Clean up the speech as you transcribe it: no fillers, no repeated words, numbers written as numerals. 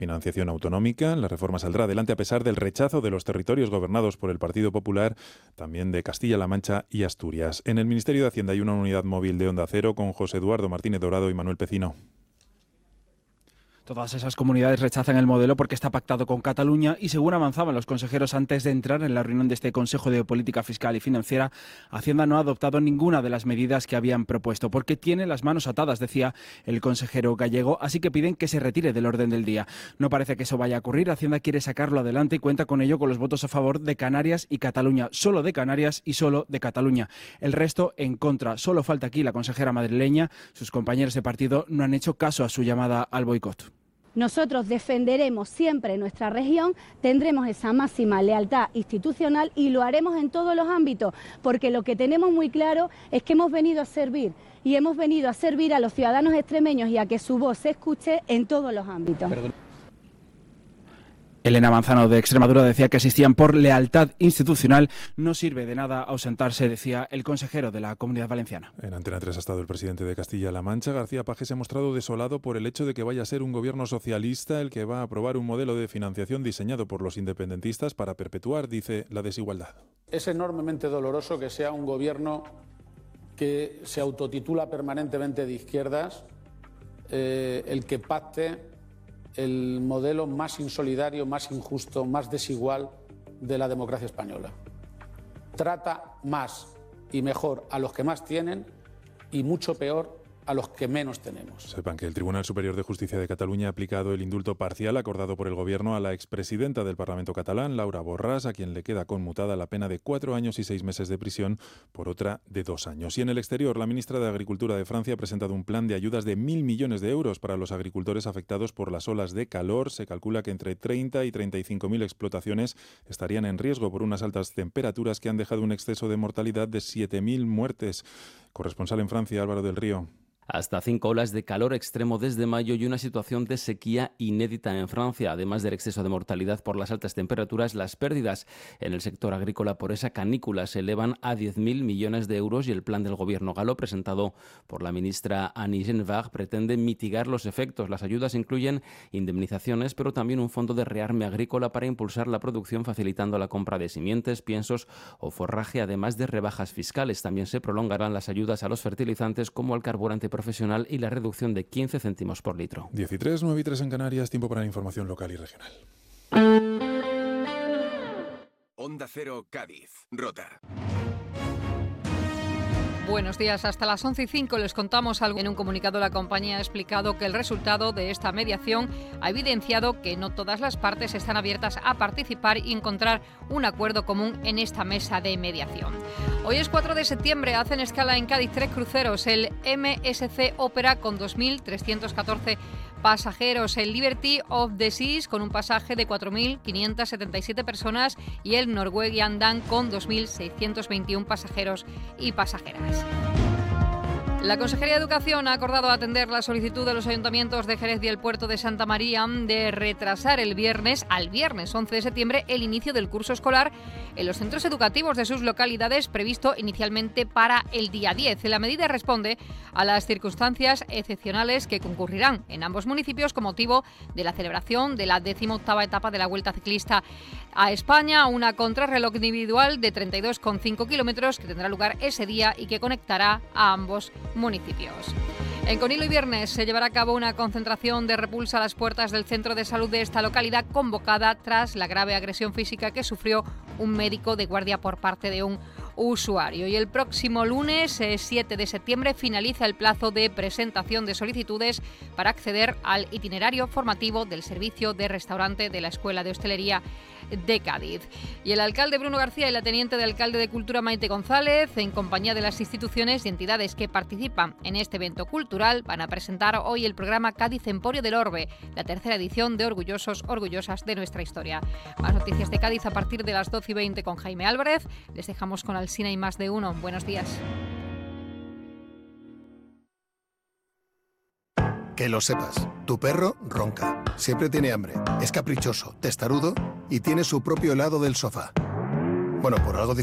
financiación autonómica. La reforma saldrá adelante a pesar del rechazo de los territorios gobernados por el Partido Popular, también de Castilla-La Mancha y Asturias. En el Ministerio de Hacienda hay una unidad móvil de Onda Cero con José Eduardo Martínez Dorado y Manuel Pecino. Todas esas comunidades rechazan el modelo porque está pactado con Cataluña y, según avanzaban los consejeros antes de entrar en la reunión de este Consejo de Política Fiscal y Financiera, Hacienda no ha adoptado ninguna de las medidas que habían propuesto porque tiene las manos atadas, decía el consejero gallego, así que piden que se retire del orden del día. No parece que eso vaya a ocurrir. Hacienda quiere sacarlo adelante y cuenta con ello con los votos a favor de Canarias y Cataluña, solo de Canarias y solo de Cataluña. El resto en contra. Solo falta aquí la consejera madrileña. Sus compañeros de partido no han hecho caso a su llamada al boicot. Nosotros defenderemos siempre nuestra región, tendremos esa máxima lealtad institucional y lo haremos en todos los ámbitos, porque lo que tenemos muy claro es que hemos venido a servir y hemos venido a servir a los ciudadanos extremeños y a que su voz se escuche en todos los ámbitos. Elena Manzano de Extremadura decía que asistían por lealtad institucional. No sirve de nada ausentarse, decía el consejero de la Comunidad Valenciana. En Antena 3 ha estado el presidente de Castilla-La Mancha. García Paje se ha mostrado desolado por el hecho de que vaya a ser un gobierno socialista el que va a aprobar un modelo de financiación diseñado por los independentistas para perpetuar, dice, la desigualdad. Es enormemente doloroso que sea un gobierno que se autotitula permanentemente de izquierdas el que pacte el modelo más insolidario, más injusto, más desigual de la democracia española. Trata más y mejor a los que más tienen y mucho peor a los que menos tenemos. Sepan que el Tribunal Superior de Justicia de Cataluña ha aplicado el indulto parcial acordado por el Gobierno a la expresidenta del Parlamento catalán, Laura Borràs, a quien le queda conmutada la pena de 4 años y 6 meses de prisión por otra de 2 años. Y en el exterior, la ministra de Agricultura de Francia ha presentado un plan de ayudas de 1.000 millones de euros para los agricultores afectados por las olas de calor. Se calcula que entre 30 y 35.000 explotaciones estarían en riesgo por unas altas temperaturas que han dejado un exceso de mortalidad de 7.000 muertes. Corresponsal en Francia, Álvaro del Río. Hasta 5 olas de calor extremo desde mayo y una situación de sequía inédita en Francia. Además del exceso de mortalidad por las altas temperaturas, las pérdidas en el sector agrícola por esa canícula se elevan a 10.000 millones de euros y el plan del gobierno galo presentado por la ministra Annie Genevard pretende mitigar los efectos. Las ayudas incluyen indemnizaciones, pero también un fondo de rearme agrícola para impulsar la producción facilitando la compra de simientes, piensos o forraje, además de rebajas fiscales. También se prolongarán las ayudas a los fertilizantes como al carburante profesional y la reducción de 15 céntimos por litro. 13, 9 y 3 en Canarias, tiempo para la información local y regional. Onda Cero, Cádiz, Rota. Buenos días, hasta las 11:05 les contamos algo. En un comunicado la compañía ha explicado que el resultado de esta mediación ha evidenciado que no todas las partes están abiertas a participar y encontrar un acuerdo común en esta mesa de mediación. Hoy es 4 de septiembre, hacen escala en Cádiz 3 cruceros, el MSC Opera con 2.314 pasajeros, el Liberty of the Seas con un pasaje de 4.577 personas y el Norwegian Dan con 2.621 pasajeros y pasajeras. La Consejería de Educación ha acordado atender la solicitud de los ayuntamientos de Jerez y el Puerto de Santa María de retrasar al viernes 11 de septiembre el inicio del curso escolar en los centros educativos de sus localidades, previsto inicialmente para el día 10. La medida responde a las circunstancias excepcionales que concurrirán en ambos municipios con motivo de la celebración de la 18ª etapa de la Vuelta Ciclista a España, una contrarreloj individual de 32,5 kilómetros que tendrá lugar ese día y que conectará a ambos municipios. En Conil y viernes se llevará a cabo una concentración de repulsa a las puertas del centro de salud de esta localidad, convocada tras la grave agresión física que sufrió un médico de guardia por parte de un usuario. Y el próximo lunes, 7 de septiembre, finaliza el plazo de presentación de solicitudes para acceder al itinerario formativo del servicio de restaurante de la Escuela de Hostelería de Cádiz. Y el alcalde Bruno García y la teniente de alcalde de Cultura Maite González, en compañía de las instituciones y entidades que participan en este evento cultural, van a presentar hoy el programa Cádiz Emporio del Orbe, la tercera edición de Orgullosos, Orgullosas de nuestra historia. Más noticias de Cádiz a partir de las 12:20 con Jaime Álvarez. Les dejamos con Alsina y Más de Uno. Buenos días. Que lo sepas, tu perro ronca, siempre tiene hambre, es caprichoso, testarudo y tiene su propio helado del sofá. Bueno, por algo